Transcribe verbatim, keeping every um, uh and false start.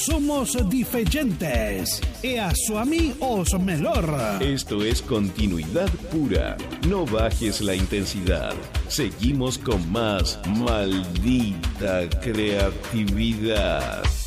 somos diferentes e a su a mí os melhor. Esto es continuidad pura. No bajes la intensidad. Seguimos con más maldita creatividad.